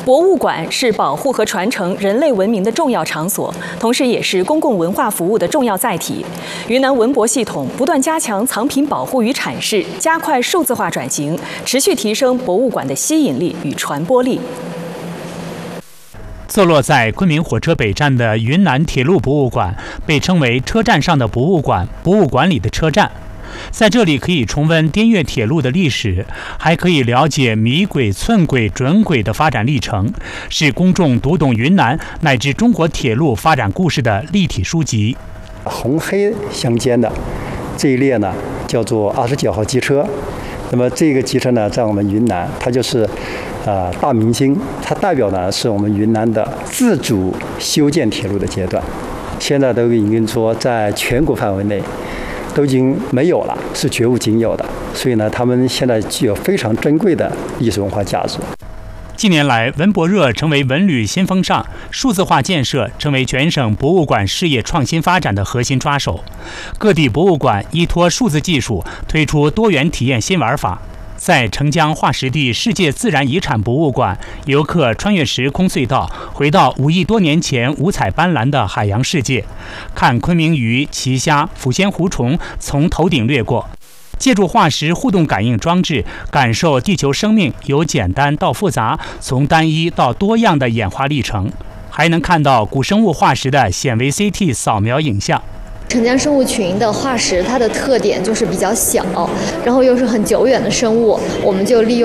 博物馆是保护和传承人类文明的重要场所，同时也是公共文化服务的重要载体。云南文博系统不断加强藏品保护与阐释，加快数字化转型，持续提升博物馆的吸引力与传播力。 坐落在昆明火车北站的云南铁路博物馆，被称为车站上的博物馆，博物馆里的车站。在这里可以重温滇越铁路的历史，还可以了解米轨、寸轨、准轨的发展历程，是公众读懂云南乃至中国铁路发展故事的立体书籍。 红黑相间的这一列呢，叫做29号机车。那么这个机车呢，在我们云南，它就是大明星，它代表呢是我们云南的自主修建铁路的阶段。现在都已经说在全国范围内都已经没有了，是绝无仅有的。所以呢，他们现在具有非常珍贵的历史文化价值。 近年来，文博热成为文旅新风尚，数字化建设成为全省博物馆事业创新发展的核心抓手。各地博物馆依托数字技术，推出多元体验新玩法。在澄江化石地世界自然遗产博物馆，游客穿越时空隧道，回到5亿多年前五彩斑斓的海洋世界，看昆明鱼、奇虾、抚仙湖虫从头顶掠过。借助化石互动感应装置，感受地球生命由简单到复杂，从单一到多样的演化历程，还能看到古生物化石的显微 CT 扫描影像。 澄江生物群的化石，它的特点就是比较小，然后又是很久远的生物，我们就利用